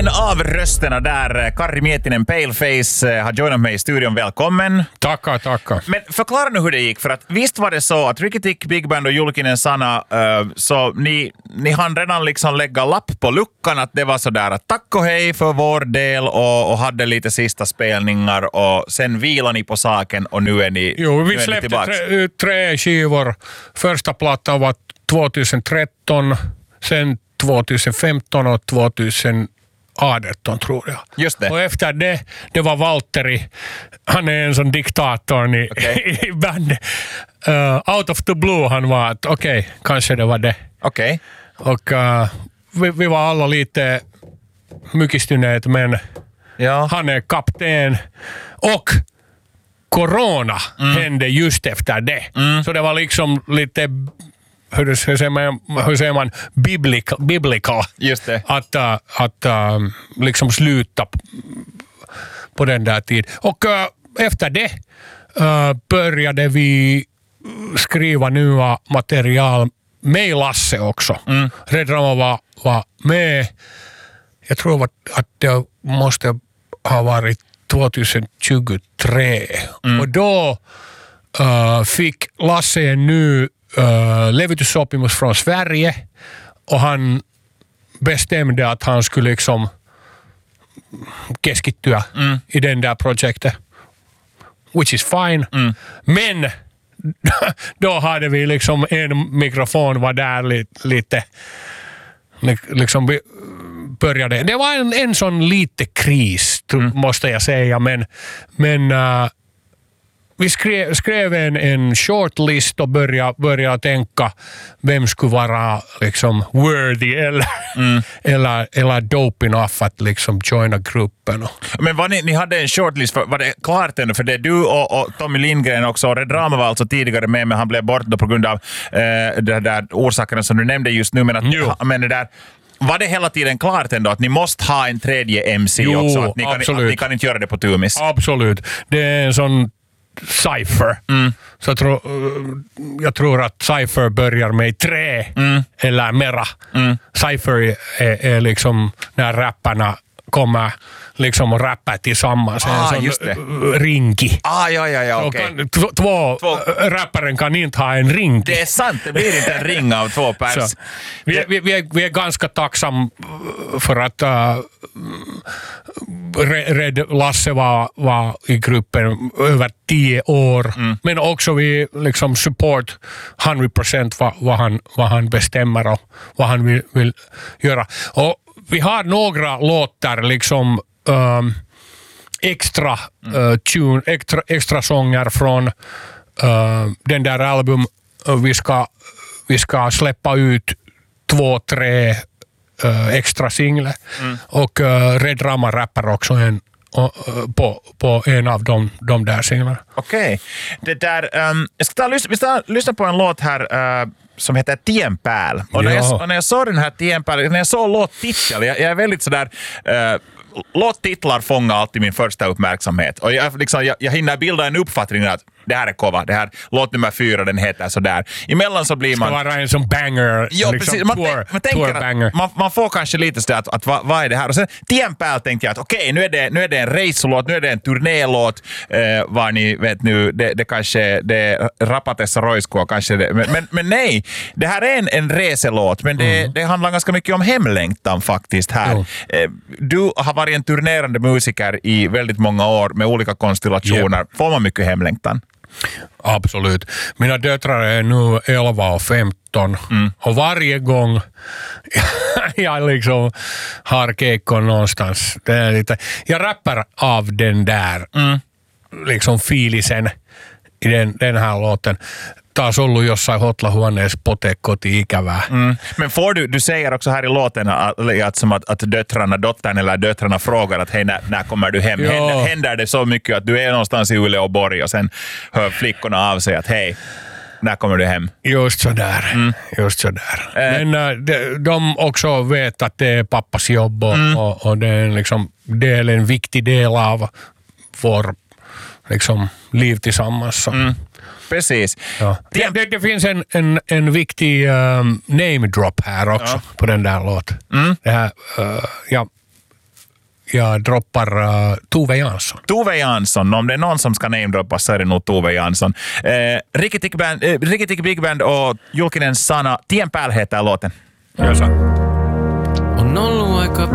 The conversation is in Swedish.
En av rösterna där, Kari Miettinen Paleface, har joinat mig i studion. Välkommen. Tackar. Men förklara nu hur det gick, för att visst var det så att Ricky Tick, Big Band och Julkinen Sana, så ni hann redan liksom lägga lapp på luckan att det var sådär att tack och hej för vår del och hade lite sista spelningar och sen vilar ni på saken och nu är ni Jo, vi nu är ni släppte tillbaks. tre skivor. Första plattan var 2013, sen 2015 och 2018 tror jag. Just det. Och efter det var Valtteri. Han är en sån diktator i bandet. Out of the blue han var att okej, kanske det var det. Okej. Och vi var alla lite mykistyneet, men Ja. han är kapten. Och corona hände just efter det. Så det var liksom lite, hur säger man biblical. Just det. Att liksom sluta på den där tiden. Och efter det började vi skriva nya material med Lasse också. Red Rama var med. Jag tror att det måste ha varit 2023. Och då fick Lasse en ny levytyssopimus från Sverige och han bestämde att han skulle liksom keskittyä i den där projektet. Which is fine. Men då hade vi liksom en mikrofon var där lite liksom började. Det var en sån lite kris måste jag säga, men vi skrev en shortlist och började tänka vem skulle vara liksom worthy eller dope enough att liksom joina gruppen. Men ni hade en shortlist, var det klart ännu? För det du och Tommy Lindgren också, och Red Rama var alltså tidigare med, men han blev bort då på grund av de där orsakerna som du nämnde just nu. Men det där, var det hela tiden klart ändå att ni måste ha en tredje MC också? Att ni kan inte göra det på tumis? Absolut. Det är en sån Cypher. Så jag tror att Cypher börjar med 3 eller mera. Cypher är liksom när rapparna kommer liksom och rappar tillsammans. En sån ringi. Ja, okej. Två rapparen kan inte ha en ring. Det är sant, det blir inte en ring av 2 pers. Så, vi är ganska tacksam för att Red Lasse var i gruppen över 10 år. Men också vi liksom support 100% vad han bestämmer och vad han vill göra. Och vi har några låtar liksom extra sånger från den där album. Vi ska släppa ut 2-3 extra singlar och Red Rama rappar också på en av de där singlarna. Okej. Det där, jag ska lyssna på en låt här som heter Tienpääl. Och när jag såg den här Tienpääl, när jag såg låttitel, jag är väldigt sådär låttitlar fångar alltid min första uppmärksamhet. Och jag hinner bilda en uppfattning att det här är kova, det här låt nummer 4, den heter sådär. Emellan så blir man... Ska vara en sån banger. Ja, liksom precis. Man tänker banger. Man får kanske lite sådär att vad är det här? Och sen Tienpääl tänkte jag att okej, nu är det en race-låt, nu är det en turnélåt, var ni vet nu, det kanske det är Rapatessa Roiskua kanske det, men nej, det här är en reselåt, men det handlar ganska mycket om hemlängtan faktiskt här. Du har varit en turnerande musiker i väldigt många år med olika konstellationer. Får man mycket hemlängtan? Absolut. Mina döttrar är nu 11 och 15 och varje gång jag liksom har kekon någonstans, det är lite, jag rappar av den där liksom filisen i den här låten. Taas ollut jossain hotlahuoneessa pote koti-ikävää. Men får du säger också här i låten att dottern eller döttrarna frågar att hej, när kommer du hem? Händer det så mycket att du är någonstans i Uleåborg och sen hör flickorna av sig att hej, när kommer du hem? Just sådär. Men de också vet att det är pappas jobb och det är liksom en viktig del av vår liksom liv tillsammans. Precis. Ja. Det finns en viktig name drop här också på den där låten. Det här, jag droppar Tove Jansson. Tove Jansson, om det är någon som ska namedroppas så är det nog Tove Jansson. Rikitik Big Band och Julkinen Sana, Tien päällä heter låten. Gör så.